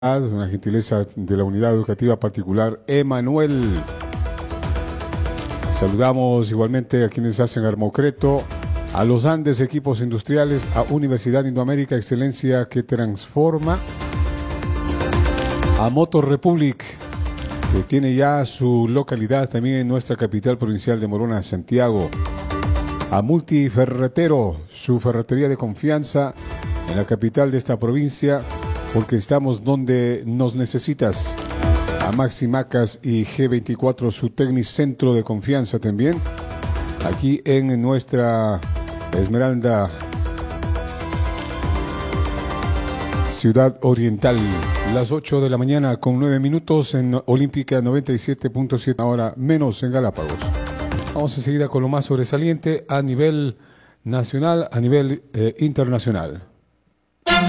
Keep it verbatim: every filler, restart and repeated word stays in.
Una gentileza de la Unidad Educativa Particular Emanuel. Saludamos igualmente a quienes hacen Armocreto, a los Andes Equipos Industriales, a Universidad Indoamérica, excelencia que transforma, a Motor Republic, que tiene ya su localidad también en nuestra capital provincial de Morona, Santiago, a Multiferretero, su ferretería de confianza en la capital de esta provincia, porque estamos donde nos necesitas. A Maximacas y G veinticuatro, su Tecnicentro de confianza también, aquí en nuestra Esmeralda, Ciudad Oriental. Las ocho de la mañana con nueve minutos en Olímpica noventa y siete punto siete, ahora menos en Galápagos. Vamos a seguir con lo más sobresaliente a nivel nacional, a nivel eh, internacional.